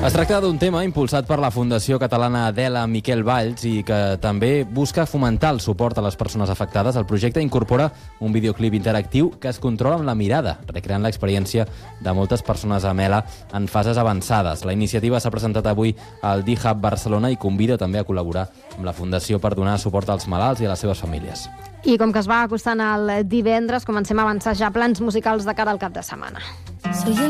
Es tracta d'un tema impulsat per la Fundació Catalana Adela Miquel Valls i que també busca fomentar el suport a les persones afectades. El projecte incorpora un videoclip interactiu que es controla amb la mirada, recreant l'experiència de moltes persones amb ELA en fases avançades. La iniciativa s'ha presentat avui al D-Hub Barcelona i convida també a col·laborar amb la Fundació per donar suport als malalts i a les seves famílies. I com que es va acostant el divendres, comencem a avançar ja plans musicals de cara al cap de setmana.